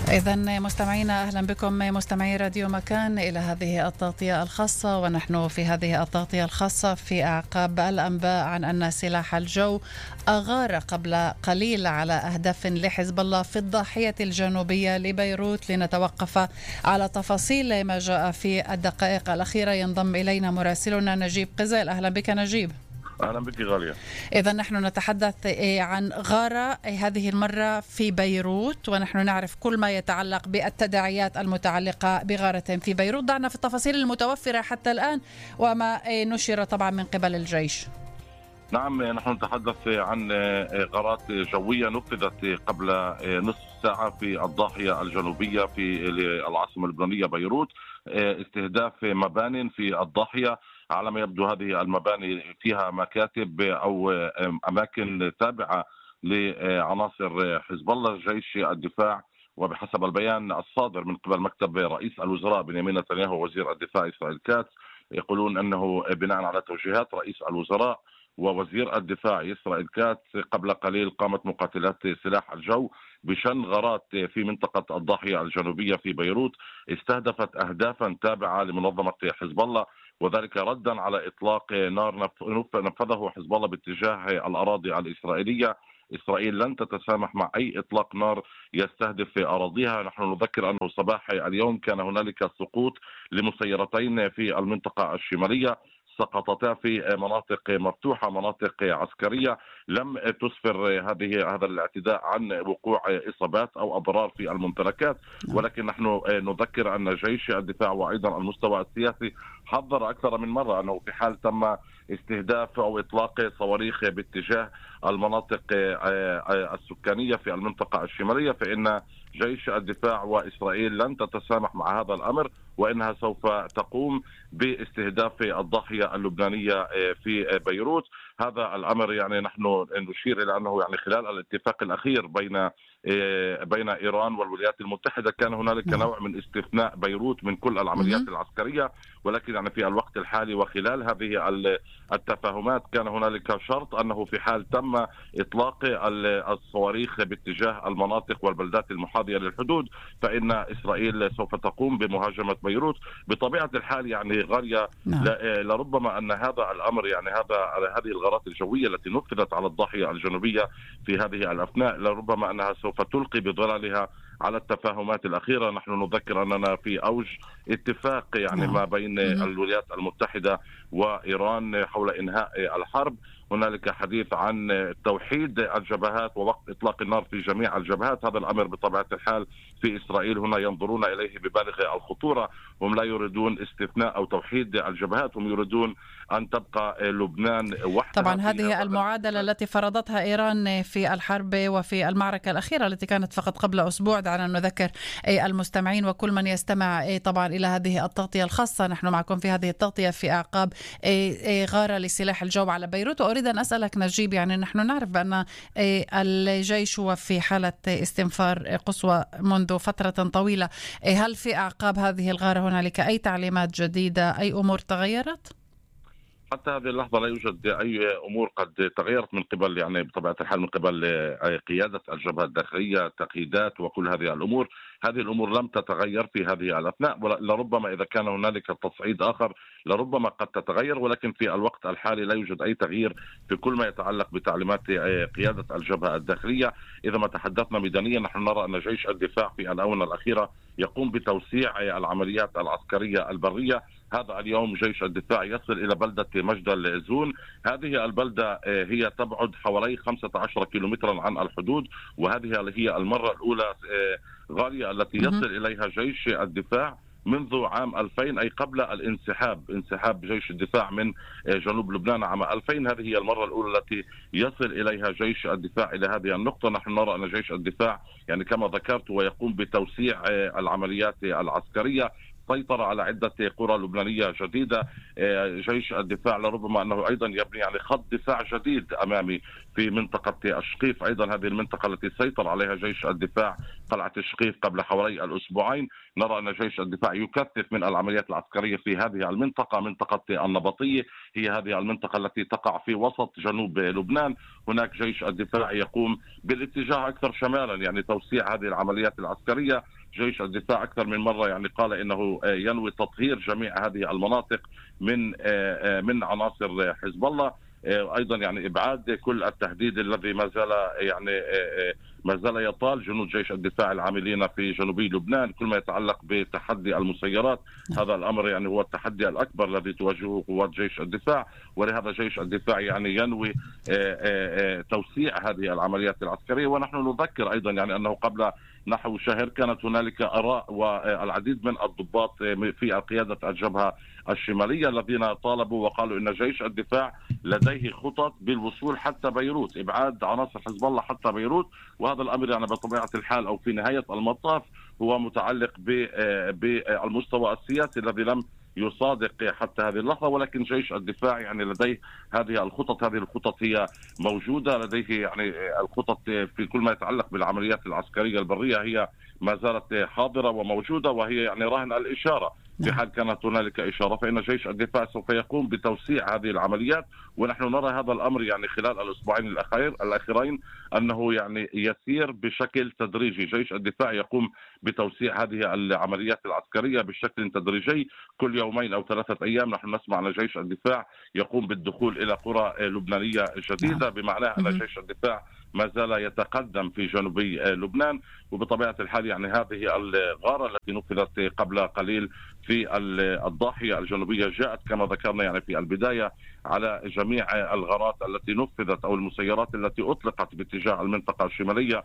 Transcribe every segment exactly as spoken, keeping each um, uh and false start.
إذن مستمعينا أهلا بكم مستمعي راديو مكان إلى هذه التغطية الخاصة، ونحن في هذه التغطية الخاصة في أعقاب الأنباء عن أن سلاح الجو أغار قبل قليل على أهداف لحزب الله في الضاحية الجنوبية لبيروت. لنتوقف على تفاصيل ما جاء في الدقائق الأخيرة ينضم إلينا مراسلنا نجيب قزيل. أهلا بك نجيب. أهلا بك غالية. إذا نحن نتحدث عن غارة هذه المرة في بيروت، ونحن نعرف كل ما يتعلق بالتداعيات المتعلقة بغارة في بيروت. دعنا في التفاصيل المتوفرة حتى الآن وما نشر طبعا من قبل الجيش. نعم، نحن نتحدث عن غارات جوية نفذت قبل نصف ساعة في الضاحية الجنوبية في العاصمة اللبنانية بيروت، استهداف مبان في الضاحية. على ما يبدو هذه المباني فيها مكاتب أو أماكن تابعة لعناصر حزب الله جيش الدفاع. وبحسب البيان الصادر من قبل مكتب رئيس الوزراء بنيامين نتنياهو وزير الدفاع إسرائيل كاتس، يقولون أنه بناء على توجيهات رئيس الوزراء ووزير الدفاع إسرائيل كاتس قبل قليل قامت مقاتلات سلاح الجو بشن غارات في منطقة الضاحية الجنوبية في بيروت، استهدفت أهدافا تابعة لمنظمة حزب الله، وذلك ردا على إطلاق نار نفذه حزب الله باتجاه الأراضي الإسرائيلية. إسرائيل لن تتسامح مع أي إطلاق نار يستهدف في أراضيها. نحن نذكر أنه صباح اليوم كان هنالك سقوط لمسيرتين في المنطقة الشمالية، سقطتا في مناطق مفتوحة، مناطق عسكرية. لم تسفر هذه هذا الاعتداء عن وقوع إصابات أو أضرار في الممتلكات، ولكن نحن نذكر أن جيش الدفاع وأيضا المستوى السياسي حذر أكثر من مرة أنه في حال تم استهداف أو إطلاق صواريخ باتجاه المناطق السكانية في المنطقة الشمالية فإن جيش الدفاع وإسرائيل لن تتسامح مع هذا الأمر، وإنها سوف تقوم باستهداف الضاحية اللبنانية في بيروت. هذا الأمر يعني نحن نشير إلى أنه يعني خلال الاتفاق الأخير بين بين إيران والولايات المتحدة كان هنالك نوع من استثناء بيروت من كل العمليات العسكرية، ولكن يعني في الوقت الحالي وخلال هذه التفاهمات كان هنالك شرط أنه في حال تم إطلاق الصواريخ باتجاه المناطق والبلدات المحاذية للحدود فإن إسرائيل سوف تقوم بمهاجمة بيروت. بطبيعة الحال يعني غالية لربما أن هذا الأمر يعني هذا هذه الغارات الجوية التي نفذت على الضاحية الجنوبية في هذه الأثناء لربما أنها سوف تلقي بظلالها على التفاهمات الأخيرة. نحن نذكر أننا في أوج اتفاق يعني ما بين الولايات المتحدة وإيران حول إنهاء الحرب. هنالك حديث عن توحيد الجبهات ووقف إطلاق النار في جميع الجبهات. هذا الأمر بطبيعة الحال في إسرائيل هنا ينظرون إليه ببالغ الخطورة. هم لا يريدون استثناء أو توحيد الجبهات، هم يريدون أن تبقى لبنان وحدها. طبعا هذه المعادلة التي فرضتها إيران في الحرب وفي المعركة الأخيرة التي كانت فقط قبل أسبوع. دعنا نذكر المستمعين وكل من يستمع طبعا إلى هذه التغطية الخاصة. نحن معكم في هذه التغطية في أعقاب غارة لسلاح الجو على بيروت. وأريد أن أسألك نجيب، يعني نحن نعرف بأن الجيش هو في حالة استنفار قصوى منذ فترة طويلة. هل في أعقاب هذه الغارة هنالك أي تعليمات جديدة، أي أمور تغيرت؟ حتى هذه اللحظة لا يوجد أي أمور قد تغيرت من قبل يعني بطبيعة الحال من قبل قيادة الجبهة الداخلية، تقييدات وكل هذه الأمور. هذه الأمور لم تتغير في هذه الأثناء، لربما إذا كان هنالك تصعيد آخر لربما قد تتغير، ولكن في الوقت الحالي لا يوجد أي تغيير في كل ما يتعلق بتعليمات قيادة الجبهة الداخلية. إذا ما تحدثنا ميدانيا نحن نرى أن جيش الدفاع في الآونة الأخيرة يقوم بتوسيع العمليات العسكرية البرية. هذا اليوم جيش الدفاع يصل إلى بلدة مجدل الزون. هذه البلدة هي تبعد حوالي خمسة عشر كيلومترا عن الحدود، وهذه هي المرة الأولى غالية التي يصل إليها جيش الدفاع منذ عام ألفين، أي قبل الانسحاب انسحاب جيش الدفاع من جنوب لبنان عام ألفين. هذه هي المرة الأولى التي يصل إليها جيش الدفاع إلى هذه النقطة. نحن نرى أن جيش الدفاع يعني كما ذكرت ويقوم بتوسيع العمليات العسكرية سيطر على عدة قرى لبنانية جديدة. جيش الدفاع لربما أنه أيضا يبني يعني خط دفاع جديد أمامي في منطقة الشقيف، أيضا هذه المنطقة التي سيطر عليها جيش الدفاع قلعة الشقيف قبل حوالي الأسبوعين. نرى أن جيش الدفاع يكثف من العمليات العسكرية في هذه المنطقة، منطقة النبطية هي هذه المنطقة التي تقع في وسط جنوب لبنان. هناك جيش الدفاع يقوم بالاتجاه أكثر شمالا، يعني توسيع هذه العمليات العسكرية. جيش الدفاع أكثر من مرة يعني قال إنه ينوي تطهير جميع هذه المناطق من من عناصر حزب الله، ايضا يعني ابعاد كل التهديد الذي ما زال يعني ما زال يطال جنود جيش الدفاع العاملين في جنوبي لبنان. كل ما يتعلق بتحدي المسيرات، هذا الامر يعني هو التحدي الاكبر الذي تواجهه قوات جيش الدفاع، ولهذا جيش الدفاع يعني ينوي توسيع هذه العمليات العسكريه. ونحن نذكر ايضا يعني انه قبل نحو شهر كانت هنالك آراء والعديد من الضباط في قيادة الجبهة الشمالية الذين طالبوا وقالوا إن جيش الدفاع لديه خطط بالوصول حتى بيروت، إبعاد عناصر حزب الله حتى بيروت. وهذا الأمر يعني بطبيعة الحال أو في نهاية المطاف هو متعلق بالمستوى السياسي الذي لم يصادق حتى هذه اللحظة، ولكن جيش الدفاع يعني لديه هذه الخطط. هذه الخطط هي موجودة لديه، يعني الخطط في كل ما يتعلق بالعمليات العسكرية البرية هي ما زالت حاضرة وموجودة، وهي يعني راهن الإشارة. في حال كانت هنالك إشارة فإن جيش الدفاع سوف يقوم بتوسيع هذه العمليات. ونحن نرى هذا الأمر يعني خلال الأسبوعين الأخير الأخيرين أنه يعني يسير بشكل تدريجي. جيش الدفاع يقوم بتوسيع هذه العمليات العسكرية بشكل تدريجي. كل يومين أو ثلاثة أيام نحن نسمع أن جيش الدفاع يقوم بالدخول إلى قرى لبنانية جديدة، بمعنى أن جيش الدفاع ما زال يتقدم في جنوبي لبنان. وبطبيعة الحال يعني هذه الغارة التي نفذت قبل قليل في الضاحية الجنوبية جاءت كما ذكرنا يعني في البداية على جميع الغارات التي نفذت أو المسيرات التي أطلقت باتجاه المنطقة الشمالية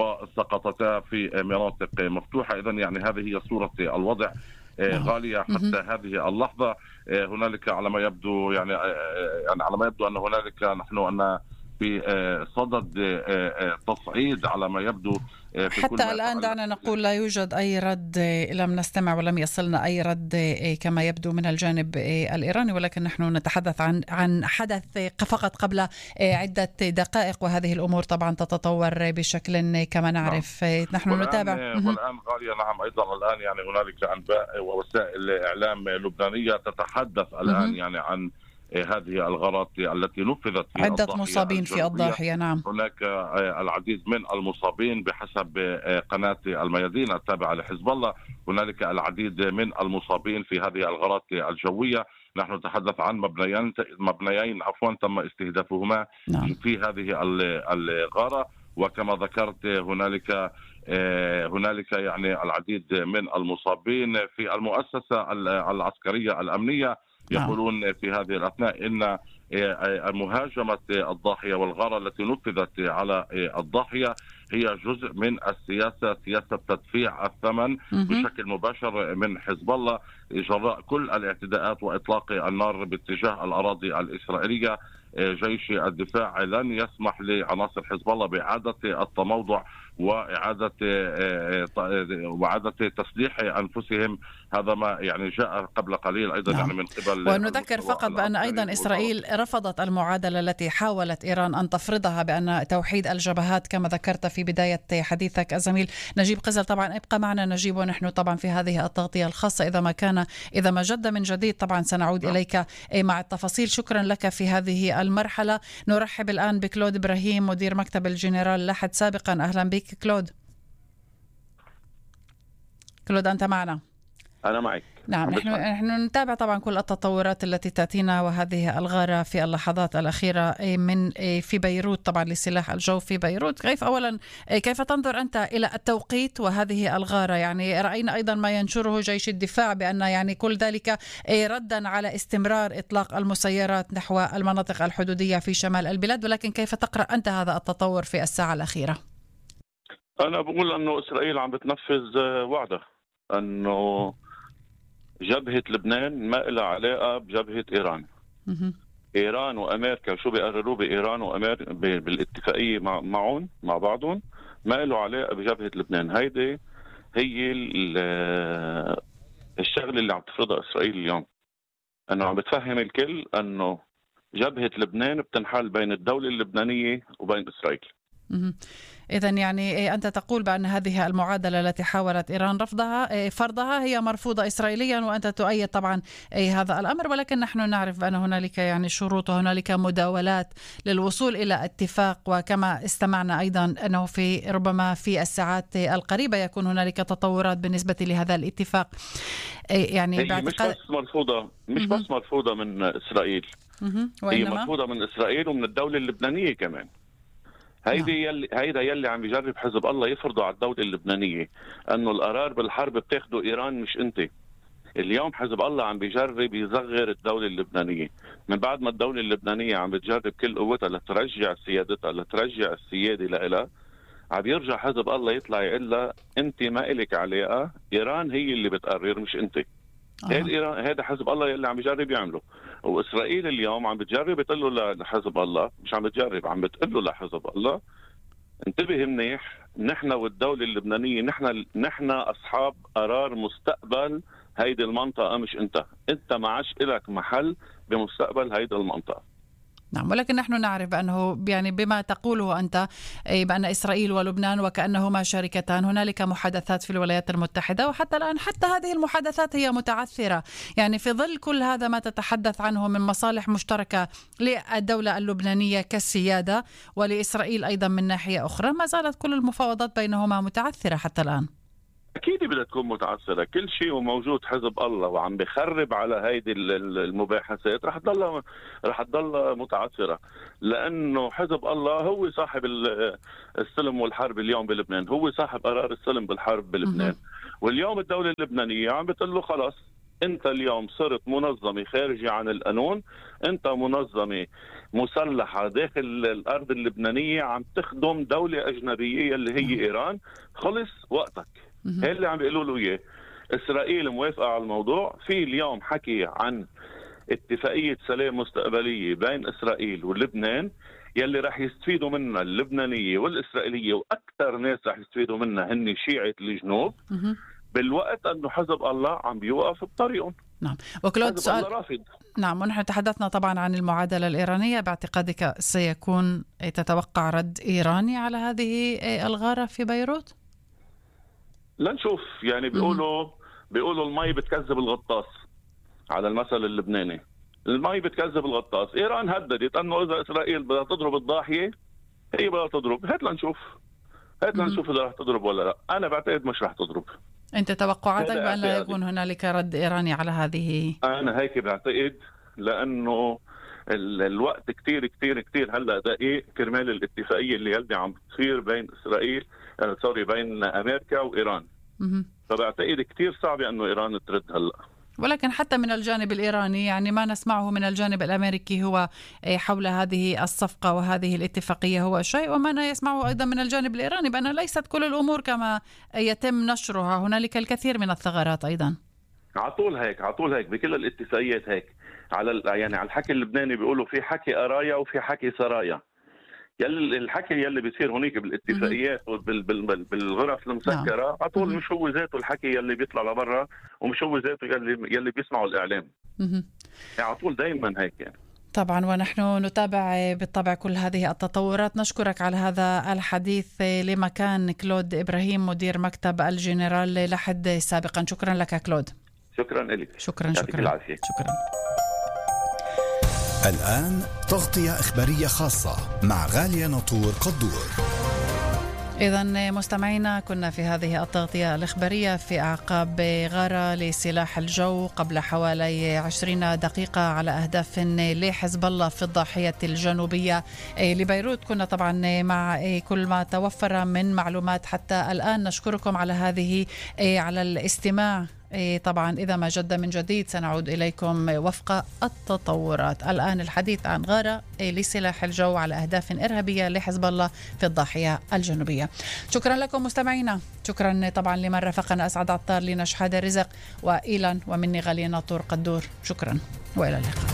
وسقطتا في مناطق مفتوحة. إذن يعني هذه هي صورة الوضع غالية حتى هذه اللحظة. هنالك على ما يبدو يعني يعني على ما يبدو أن هنالك نحن أن في صدد تصعيد على ما يبدو في حتى الآن. دعنا نقول لا يوجد أي رد، لم نستمع ولم يصلنا أي رد كما يبدو من الجانب الإيراني، ولكن نحن نتحدث عن عن حدث فقط قبل عدة دقائق، وهذه الأمور طبعا تتطور بشكل كما نعرف. نعم. نحن والآن نتابع والآن غالية. نعم أيضا الآن يعني هنالك أنباء ووسائل إعلام لبنانية تتحدث الآن يعني عن هذه الغارات التي نفذت في عدة مصابين في الضاحية. نعم هناك العديد من المصابين بحسب قناة الميادين التابعة لحزب الله. هنالك العديد من المصابين في هذه الغارات الجوية. نحن نتحدث عن مبنيين مبنيين عفوا تم استهدافهما نعم. في هذه الغارة. وكما ذكرت هنالك هنالك يعني العديد من المصابين في المؤسسة العسكرية الأمنية. يقولون في هذه الأثناء إن مهاجمة الضاحية والغارة التي نفذت على الضاحية هي جزء من السياسة، سياسة تدفيع الثمن بشكل مباشر من حزب الله جراء كل الاعتداءات وإطلاق النار باتجاه الأراضي الإسرائيلية. جيش الدفاع لن يسمح لعناصر حزب الله بإعادة التموضع وإعادة وإعادة تسليح أنفسهم. هذا ما يعني جاء قبل قليل أيضا نعم. يعني من قبل. ونذكر فقط بأن أيضا إسرائيل رفضت المعادلة التي حاولت إيران أن تفرضها بأن توحيد الجبهات كما ذكرت في بداية حديثك الزميل نجيب قزل. طبعا ابقى معنا نجيب، ونحن طبعا في هذه التغطية الخاصة إذا ما كان إذا ما جد من جديد طبعا سنعود نعم. إليك مع التفاصيل. شكرا لك في هذه المرحلة. نرحب الآن بكلود إبراهيم مدير مكتب الجنرال لحد سابقا. أهلا بك كلود. كلود أنت معنا؟ أنا معك. نعم نحن نحن نتابع طبعا كل التطورات التي تأتينا، وهذه الغارة في اللحظات الأخيرة من في بيروت طبعا لسلاح الجو في بيروت. كيف أولا كيف تنظر أنت إلى التوقيت وهذه الغارة؟ يعني رأينا أيضا ما ينشره جيش الدفاع بأن يعني كل ذلك ردا على استمرار إطلاق المسيرات نحو المناطق الحدودية في شمال البلاد، ولكن كيف تقرأ أنت هذا التطور في الساعة الأخيرة؟ أنا بقول أنه إسرائيل عم بتنفذ وعده أنه جبهة لبنان ما لها علاقة بجبهة إيران. إيران وأمريكا شو بيقرروا بإيران وأمريكا بالاتفاقية مع معهم مع بعضهم ما له علاقة بجبهة لبنان. هيدي هي الشغله اللي عم تفرضها اسرائيل اليوم، انه عم بتفهم الكل انه جبهه لبنان بتنحل بين الدوله اللبنانيه وبين اسرائيل. إذن يعني أنت تقول بأن هذه المعادلة التي حاولت إيران رفضها فرضها هي مرفوضة إسرائيليا، وأنت تؤيد طبعا هذا الأمر، ولكن نحن نعرف بأن هنالك يعني شروط وهنالك مداولات للوصول إلى اتفاق، وكما استمعنا أيضا أنه في ربما في الساعات القريبة يكون هنالك تطورات بالنسبة لهذا الاتفاق. يعني هي مش بس مرفوضة مش م- بس مرفوضة من إسرائيل، هي مرفوضة من إسرائيل ومن الدولة اللبنانية كمان. هيدي يلي هيدا يلي عم يجرب حزب الله يفرضوا على الدولة اللبنانية، انه القرار بالحرب بتاخده ايران مش انت. اليوم حزب الله عم بيجرب يصغر الدولة اللبنانية، من بعد ما الدولة اللبنانية عم بتجرب كل قوتها لترجع سيادتها، لترجع السيادة لها، عم يرجع حزب الله يطلع يقول لها انت ما إلك علاقة، ايران هي اللي بتقرر مش انت. آه. هذا حزب الله يلي عم بيجرب يعمله، واسرائيل اليوم عم بتجرب تقول له لحزب الله، مش عم بتجرب، عم بتقول له لحزب الله انتبه منيح، نحن والدوله اللبنانيه نحن نحن اصحاب قرار مستقبل هيدي المنطقه مش انت، انت ما عادش لك محل بمستقبل هيدي المنطقه. نعم، ولكن نحن نعرف بأنه يعني بما تقوله أنت بأن إسرائيل ولبنان وكأنهما شركتان، هنالك محادثات في الولايات المتحدة، وحتى الآن حتى هذه المحادثات هي متعثرة، يعني في ظل كل هذا ما تتحدث عنه من مصالح مشتركة للدولة اللبنانية كالسيادة ولإسرائيل أيضا من ناحية أخرى، ما زالت كل المفاوضات بينهما متعثرة حتى الآن. أكيد بدها تكون متعثرة، كل شيء وموجود حزب الله وعم بخرب على هيدي المباحثات رح تضل رح تضل متعثرة، لأنه حزب الله هو صاحب السلم والحرب اليوم بلبنان، هو صاحب قرار السلم بالحرب بلبنان. واليوم الدولة اللبنانية عم بتقول له خلاص أنت اليوم صرت منظمة خارجة عن القانون، أنت منظمة مسلحة داخل الأرض اللبنانية عم تخدم دولة أجنبية اللي هي إيران، خلص وقتك. هي اللي عم بيقولوا له اياه. اسرائيل موافقه على الموضوع، في اليوم حكي عن اتفاقيه سلام مستقبليه بين اسرائيل ولبنان يلي راح يستفيدوا منها اللبنانيه والاسرائيليه، واكثر ناس راح يستفيدوا منها هن شيعه الجنوب، بالوقت انه حزب الله عم بيوقف بطريقهم. نعم، وكلود سؤال. نعم، ونحن تحدثنا طبعا عن المعادله الايرانيه، باعتقادك سيكون تتوقع رد ايراني على هذه الغاره في بيروت؟ لنشوف، يعني بيقولوا بيقولوا المي بتكذب الغطاس على المثل اللبناني، المي بتكذب الغطاس. ايران هددت انه اذا اسرائيل بدها تضرب الضاحيه هي بدها تضرب، هات لنشوف هات لنشوف اذا رح تضرب ولا لا. انا بعتقد مش رح تضرب. انت توقعاتك بان لا يكون هنالك رد ايراني على هذه؟ انا هيك بعتقد، لانه الوقت كتير كتير كتير هلا دقيق كرمال الاتفاقيه اللي يلي عم تصير بين اسرائيل آه سوري بين امريكا وايران. فبعتقد كتير صعب انه ايران ترد هلا. ولكن حتى من الجانب الإيراني يعني ما نسمعه من الجانب الأمريكي هو حول هذه الصفقة وهذه الاتفاقية هو شيء، وما يسمعه أيضا من الجانب الإيراني بأن ليست كل الأمور كما يتم نشرها، هنالك الكثير من الثغرات أيضا. عطول هيك عطول هيك بكل الاتفاقيات هيك على يعني على الحكي اللبناني بيقولوا في حكي قرايا وفي حكي سرايا. يلي الحكي يلي بيصير هنيك بالاتفاقيات وبالغرف المسكره على طول مش هو ذاته الحكي يلي بيطلع لبرا، ومش هو ذاته يلي يلي بيسمعوا الاعلام. يعني على طول دائما هيك يعني. طبعا، ونحن نتابع بالطبع كل هذه التطورات. نشكرك على هذا الحديث. لمكان كلود إبراهيم مدير مكتب الجنرال لحد سابقا. شكرا لك كلود. شكرا لك. شكرا شكرا شكرا. الآن تغطية إخبارية خاصة مع غالية ناطور قدور. إذن مستمعينا، كنا في هذه التغطية الإخبارية في أعقاب غارة لسلاح الجو قبل حوالي عشرين دقيقة على أهداف لحزب الله في الضاحية الجنوبية لبيروت. كنا طبعا مع كل ما توفر من معلومات حتى الآن. نشكركم على هذه على الاستماع. طبعا إذا ما جد من جديد سنعود إليكم وفق التطورات. الآن الحديث عن غارة لسلاح الجو على أهداف إرهابية لحزب الله في الضاحية الجنوبية. شكرا لكم مستمعينا. شكرا طبعا لمن رافقنا أسعد عطار، لنشحاد الرزق وإيلان، ومني غالية ناطور قدور. شكرا وإلى اللقاء.